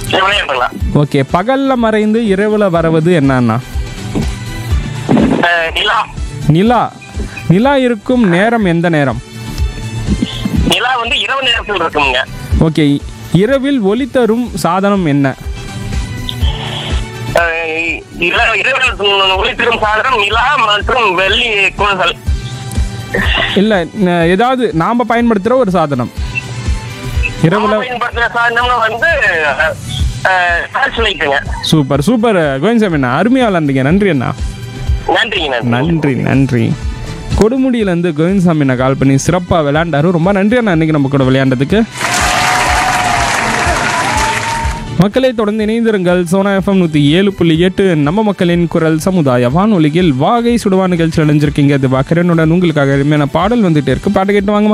விளையாடலாம். ஓகே, பகலில் மறைந்து இரவில் வரவது என்னன்னா? நிலா. நிலா. நிலா இருக்கும் நேரம் எந்த நேரம்? நிலா வந்து இரவு நேரத்தில் இருக்குங்க. ஓகே, இரவில் ஒளி தரும் சாதனம் என்ன? இரவில் ஒளி தரும் சாதனம் நிலா மற்றும் வெள்ளி கோள்கள். இல்லை, ஏதாவது நாம் பயன்படுத்துகிற ஒரு சாதனம் இரவில் பயன்படுத்துகிற சாதனம் வந்து டார்ச் லைட்டுங்க. சூப்பர் சூப்பர் கோவிந்தசாமி அண்ணா, அருமையாக விளாண்டுங்க. நன்றி அண்ணா. நன்றிங்க. நன்றி நன்றி. கொடுமுடியிலேருந்து கோவிந்தசாமி அண்ணா கால் பண்ணி சிறப்பாக விளையாண்டாரு. ரொம்ப நன்றி அண்ணா இன்றைக்கி நம்ம கூட விளையாண்டதுக்கு. மக்களை தொடர்ந்து இணைந்திருங்கள். சோனா FM 107.8 நம்ம மக்களின் குரல் சமுதாய வானொலியில் வாகை சுடுவா நிகழ்ச்சி அடைஞ்சிருக்கீங்க. அது வாக்கரனுடன் உங்களுக்காக அருமையான பாடல் வந்துட்டு இருக்கு. பாட்டு கேட்டு வாங்க.